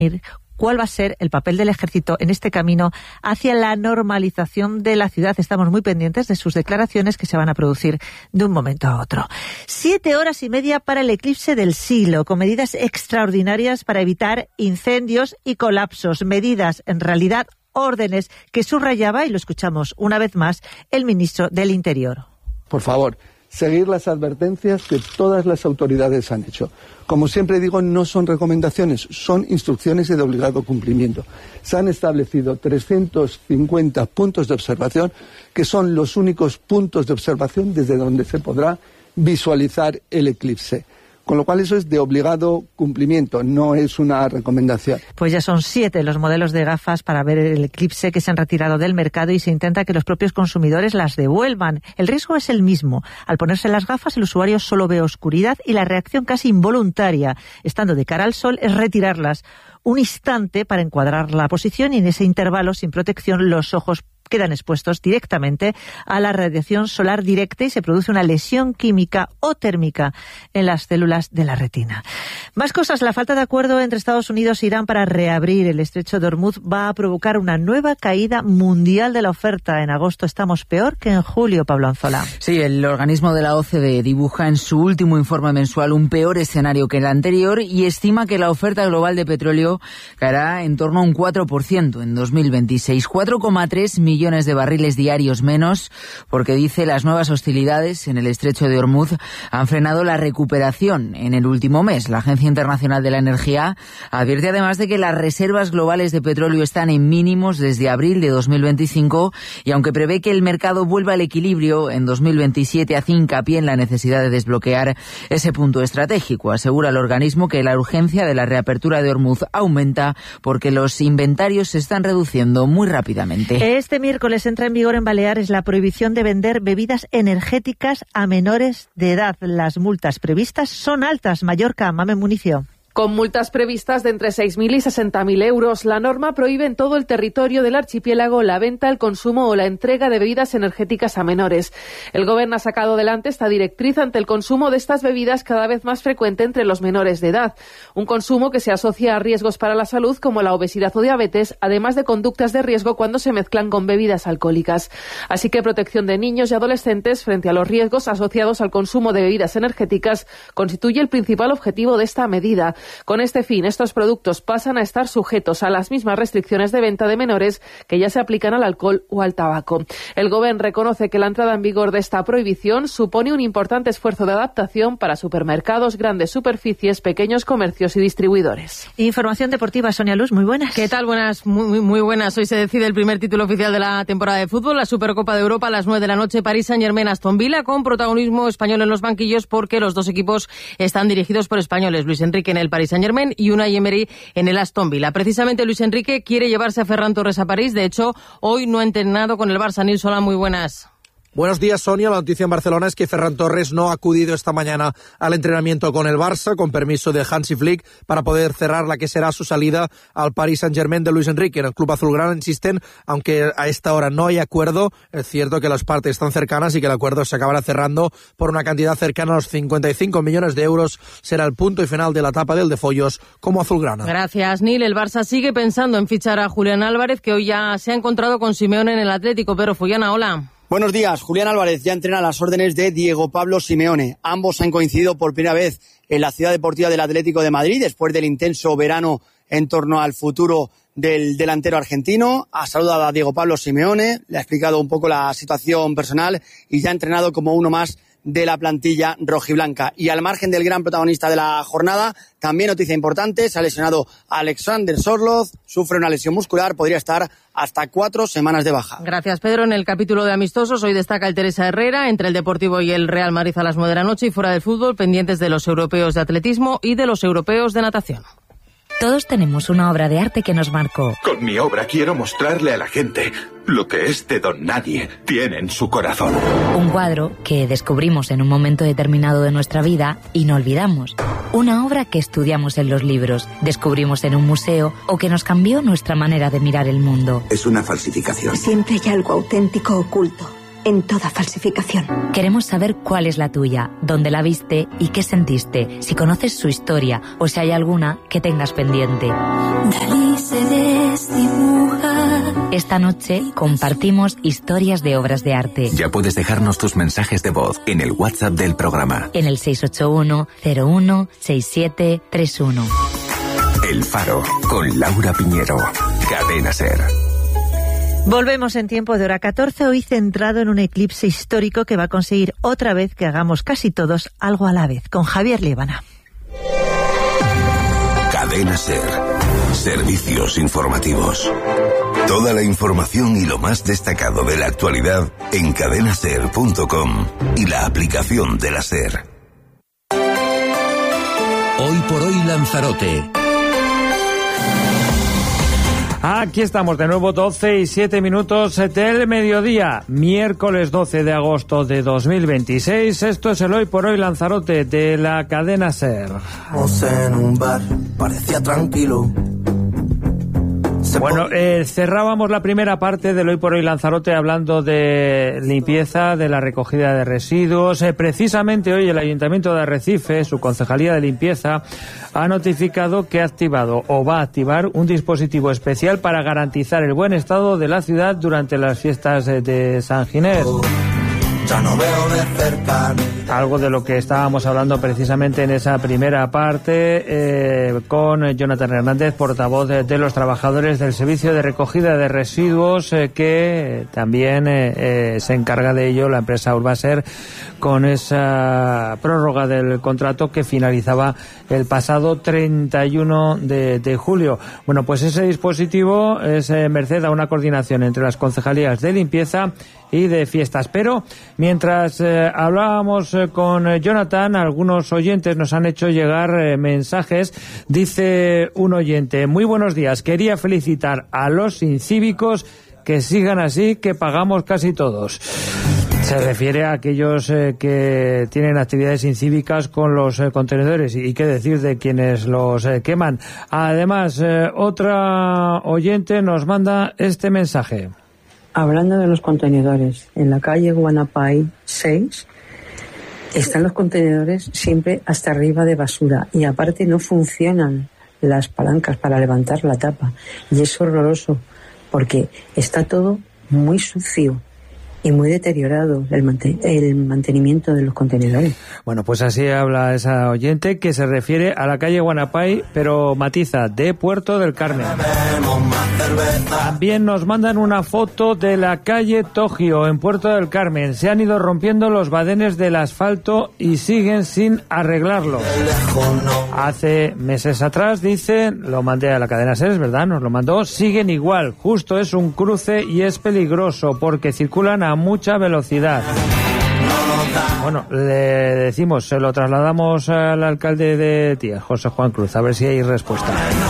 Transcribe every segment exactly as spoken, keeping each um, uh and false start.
cuál va a ser el papel del ejército en este camino hacia la normalización de la ciudad. Estamos muy pendientes de sus declaraciones que se van a producir de un momento a otro. Siete horas y media para el eclipse del siglo, con medidas extraordinarias para evitar incendios y colapsos. Medidas, en realidad, órdenes que subrayaba, y lo escuchamos una vez más, el ministro del Interior. Por favor, seguir las advertencias que todas las autoridades han hecho. Como siempre digo, no son recomendaciones, son instrucciones de obligado cumplimiento. Se han establecido trescientos cincuenta puntos de observación, que son los únicos puntos de observación desde donde se podrá visualizar el eclipse. Con lo cual eso es de obligado cumplimiento, no es una recomendación. Pues ya son siete los modelos de gafas para ver el eclipse que se han retirado del mercado y se intenta que los propios consumidores las devuelvan. El riesgo es el mismo. Al ponerse las gafas el usuario solo ve oscuridad y la reacción casi involuntaria, estando de cara al sol, es retirarlas un instante para encuadrar la posición y en ese intervalo sin protección los ojos quedan expuestos directamente a la radiación solar directa y se produce una lesión química o térmica en las células de la retina. Más cosas. La falta de acuerdo entre Estados Unidos e Irán para reabrir el estrecho de Hormuz va a provocar una nueva caída mundial de la oferta. En agosto estamos peor que en julio, Pablo Anzola. Sí, el organismo de la O C D E dibuja en su último informe mensual un peor escenario que el anterior y estima que la oferta global de petróleo caerá en torno a un cuatro por ciento en dos mil veintiséis. cuatro coma tres millones de barriles diarios menos, porque dice las nuevas hostilidades en el estrecho de Hormuz han frenado la recuperación en el último mes. La Agencia Internacional de la Energía advierte además de que las reservas globales de petróleo están en mínimos desde abril de dos mil veinticinco y aunque prevé que el mercado vuelva al equilibrio en dos mil veintisiete, hace hincapié en la necesidad de desbloquear ese punto estratégico. Asegura el organismo que la urgencia de la reapertura de Hormuz aumenta porque los inventarios se están reduciendo muy rápidamente. Este miércoles entra en vigor en Baleares la prohibición de vender bebidas energéticas a menores de edad. Las multas previstas son altas. Mallorca, Mame Municio. Con multas previstas de entre seis mil y sesenta mil euros, la norma prohíbe en todo el territorio del archipiélago la venta, el consumo o la entrega de bebidas energéticas a menores. El Gobierno ha sacado adelante esta directriz ante el consumo de estas bebidas cada vez más frecuente entre los menores de edad. Un consumo que se asocia a riesgos para la salud como la obesidad o diabetes, además de conductas de riesgo cuando se mezclan con bebidas alcohólicas. Así que protección de niños y adolescentes frente a los riesgos asociados al consumo de bebidas energéticas constituye el principal objetivo de esta medida. Con este fin, estos productos pasan a estar sujetos a las mismas restricciones de venta de menores que ya se aplican al alcohol o al tabaco. El Gobierno reconoce que la entrada en vigor de esta prohibición supone un importante esfuerzo de adaptación para supermercados, grandes superficies, pequeños comercios y distribuidores. Información deportiva, Sonia Luz, muy buenas. ¿Qué tal? Buenas, muy, muy buenas. Hoy se decide el primer título oficial de la temporada de fútbol, la Supercopa de Europa a las nueve de la noche, Paris Saint-Germain-Aston Villa, con protagonismo español en los banquillos porque los dos equipos están dirigidos por españoles. Luis Enrique en el Paris Saint-Germain y Unai Emery en el Aston Villa. Precisamente Luis Enrique quiere llevarse a Ferran Torres a París. De hecho, hoy no ha entrenado con el Barça. Nils, hola, muy buenas. Buenos días, Sonia. La noticia en Barcelona es que Ferran Torres no ha acudido esta mañana al entrenamiento con el Barça, con permiso de Hansi Flick, para poder cerrar la que será su salida al Paris Saint-Germain de Luis Enrique. En el club azulgrana insisten, aunque a esta hora no hay acuerdo, es cierto que las partes están cercanas y que el acuerdo se acabará cerrando por una cantidad cercana a los cincuenta y cinco millones de euros. Será el punto y final de la etapa del de Follos como azulgrana. Gracias, Nil. El Barça sigue pensando en fichar a Julián Álvarez, que hoy ya se ha encontrado con Simeone en el Atlético. Pero Fullana, hola. Buenos días. Julián Álvarez ya entrena a las órdenes de Diego Pablo Simeone. Ambos han coincidido por primera vez en la ciudad deportiva del Atlético de Madrid después del intenso verano en torno al futuro del delantero argentino. Ha saludado a Diego Pablo Simeone, le ha explicado un poco la situación personal y ya ha entrenado como uno más de la plantilla rojiblanca. Y al margen del gran protagonista de la jornada, también noticia importante, se ha lesionado Alexander Sorloth, sufre una lesión muscular, podría estar hasta cuatro semanas de baja. Gracias, Pedro. En el capítulo de amistosos, hoy destaca el Teresa Herrera, entre el Deportivo y el Real Madrid a las nueve de la noche, y fuera del fútbol, pendientes de los europeos de atletismo y de los europeos de natación. Todos tenemos una obra de arte que nos marcó. Con mi obra quiero mostrarle a la gente lo que este don nadie tiene en su corazón. Un cuadro que descubrimos en un momento determinado de nuestra vida y no olvidamos. Una obra que estudiamos en los libros, descubrimos en un museo o que nos cambió nuestra manera de mirar el mundo. Es una falsificación. Siempre hay algo auténtico oculto. en toda falsificación. Queremos saber cuál es la tuya, dónde la viste y qué sentiste, si conoces su historia o si hay alguna que tengas pendiente. Dalí se desdibuja. Esta noche compartimos historias de obras de arte. Ya puedes dejarnos tus mensajes de voz en el WhatsApp del programa. En el seis ocho uno, cero uno, seis siete tres uno. El Faro, con Laura Piñero. Cadena SER. Volvemos en tiempo de hora catorce, hoy centrado en un eclipse histórico que va a conseguir otra vez que hagamos casi todos algo a la vez, con Javier Líbana. Cadena SER. Servicios informativos. Toda la información y lo más destacado de la actualidad en cadena ser punto com y la aplicación de la SER. Hoy por hoy Lanzarote. Aquí estamos de nuevo, doce y siete minutos del mediodía, miércoles doce de agosto de dos mil veintiséis. Esto es el Hoy por Hoy Lanzarote de la cadena SER. En un bar, parecía tranquilo. Bueno, eh, cerrábamos la primera parte del Hoy por Hoy Lanzarote hablando de limpieza, de la recogida de residuos. Eh, precisamente hoy el Ayuntamiento de Arrecife, su Concejalía de Limpieza, ha notificado que ha activado o va a activar un dispositivo especial para garantizar el buen estado de la ciudad durante las fiestas de, de San Ginés. No veo de cerca. Algo de lo que estábamos hablando precisamente en esa primera parte eh, con Jonathan Hernández, portavoz de, de los trabajadores del Servicio de Recogida de Residuos, eh, que también eh, eh, se encarga de ello la empresa Urbaser, con esa prórroga del contrato que finalizaba el pasado treinta y uno de, de julio. Bueno, pues ese dispositivo es eh, merced a una coordinación entre las concejalías de limpieza y de fiestas. Pero mientras eh, hablábamos eh, con eh, Jonathan, algunos oyentes nos han hecho llegar eh, mensajes. Dice un oyente: muy buenos días, quería felicitar a los incívicos, que sigan así, que pagamos casi todos. Se refiere a aquellos eh, que tienen actividades incívicas con los eh, contenedores, y, y qué decir de quienes los eh, queman. Además, eh, otra oyente nos manda este mensaje. Hablando de los contenedores, en la calle Guanapay seis están los contenedores siempre hasta arriba de basura y aparte no funcionan las palancas para levantar la tapa y es horroroso porque está todo muy sucio y muy deteriorado el, manten- el mantenimiento de los contenedores. Bueno, pues así habla esa oyente, que se refiere a la calle Guanapay, pero matiza, de Puerto del Carmen. También nos mandan una foto de la calle Togio, en Puerto del Carmen. Se han ido rompiendo los badenes del asfalto y siguen sin arreglarlos. Hace meses atrás, dice, lo mandé a la cadena SER, ¿verdad? Nos lo mandó. Siguen igual, justo es un cruce y es peligroso porque circulan a a mucha velocidad. Bueno, le decimos, se lo trasladamos al alcalde de Tía, José Juan Cruz, a ver si hay respuesta.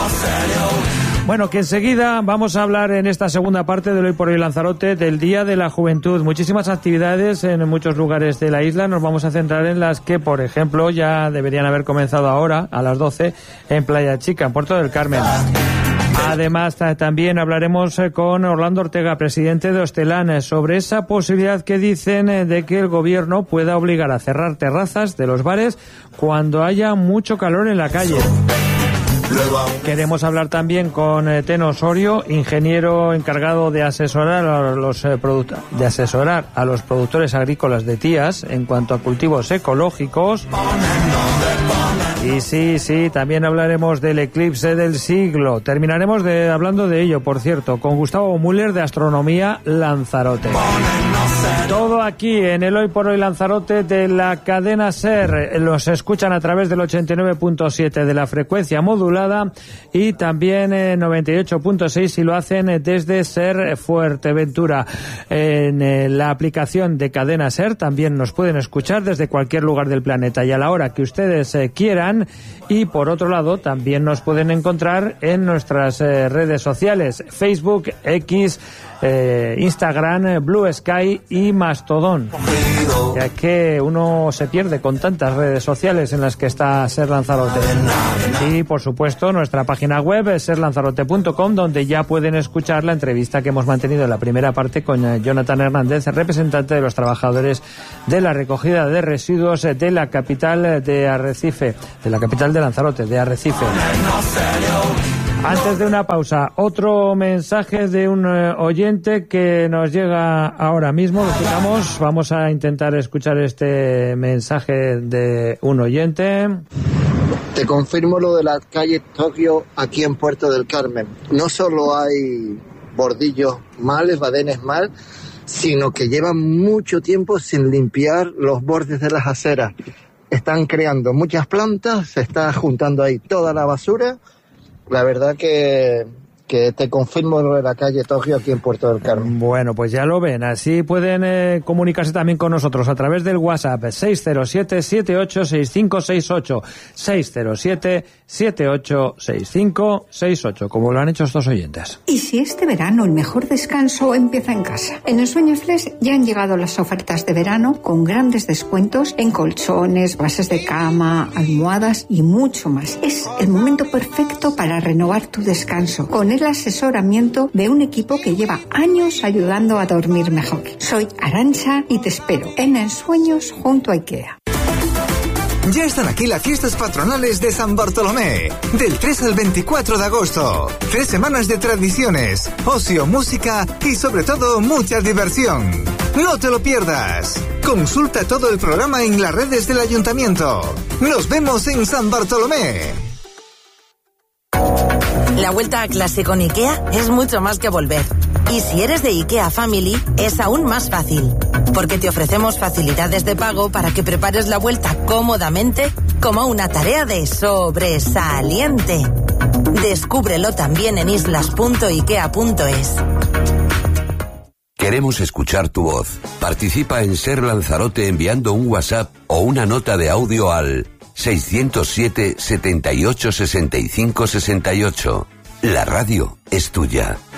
Bueno, que enseguida vamos a hablar en esta segunda parte del Hoy por Hoy Lanzarote del Día de la Juventud. Muchísimas actividades en muchos lugares de la isla. Nos vamos a centrar en las que, por ejemplo, ya deberían haber comenzado ahora, a las doce, en Playa Chica, en Puerto del Carmen. Además, también hablaremos con Orlando Ortega, presidente de Hostelán, sobre esa posibilidad que dicen de que el gobierno pueda obligar a cerrar terrazas de los bares cuando haya mucho calor en la calle. Queremos hablar también con Teno Osorio, ingeniero encargado de asesorar a los eh, product- de asesorar a los productores agrícolas de Tías en cuanto a cultivos ecológicos. Y sí, sí, también hablaremos del eclipse del siglo. Terminaremos de, hablando de ello, por cierto, con Gustavo Müller de Astronomía Lanzarote. Todo aquí en el Hoy por Hoy Lanzarote de la cadena SER. Los escuchan a través del ochenta y nueve punto siete de la frecuencia modulada y también en noventa y ocho punto seis si lo hacen desde SER Fuerteventura. En la aplicación de cadena SER también nos pueden escuchar desde cualquier lugar del planeta y a la hora que ustedes quieran. Y por otro lado también nos pueden encontrar en nuestras eh, redes sociales: Facebook, X, eh, Instagram, Blue Sky y Mastodon, ya que uno se pierde con tantas redes sociales en las que está Ser Lanzarote. Y por supuesto nuestra página web es ser lanzarote punto com, donde ya pueden escuchar la entrevista que hemos mantenido en la primera parte con Jonathan Hernández, representante de los trabajadores de la recogida de residuos de la capital de Arrecife, de la capital de Lanzarote, de Arrecife. Antes de una pausa, otro mensaje de un eh, oyente que nos llega ahora mismo. Lo escuchamos. Vamos a intentar escuchar este mensaje de un oyente. Te confirmo lo de la calle Tokio aquí en Puerto del Carmen. No solo hay bordillos mal, badenes mal, sino que llevan mucho tiempo sin limpiar los bordes de las aceras. Están creando muchas plantas, se está juntando ahí toda la basura. La verdad que, que te confirmo lo de la calle Tokio aquí en Puerto del Carmen. Bueno, pues ya lo ven. Así pueden eh, comunicarse también con nosotros a través del WhatsApp seis cero siete, siete ocho seis cinco seis ocho, seis cero siete, siete ocho seis cinco seis ocho, como lo han hecho estos oyentes. ¿Y si este verano el mejor descanso empieza en casa? En Ensueño Flex ya han llegado las ofertas de verano con grandes descuentos en colchones, bases de cama, almohadas y mucho más. Es el momento perfecto para renovar tu descanso con el asesoramiento de un equipo que lleva años ayudando a dormir mejor. Soy Arantxa y te espero en Ensueños junto a IKEA. Ya están aquí las fiestas patronales de San Bartolomé, del tres al veinticuatro de agosto. Tres semanas de tradiciones, ocio, música y sobre todo mucha diversión. No te lo pierdas. Consulta todo el programa en las redes del Ayuntamiento. Nos vemos en San Bartolomé. La vuelta a clase con IKEA es mucho más que volver. Y si eres de IKEA Family, es aún más fácil. Porque te ofrecemos facilidades de pago para que prepares la vuelta cómodamente como una tarea de sobresaliente. Descúbrelo también en islas punto ikea punto es. Queremos escuchar tu voz. Participa en Ser Lanzarote enviando un WhatsApp o una nota de audio al seiscientos siete, setenta y ocho, sesenta y cinco, sesenta y ocho. La radio es tuya.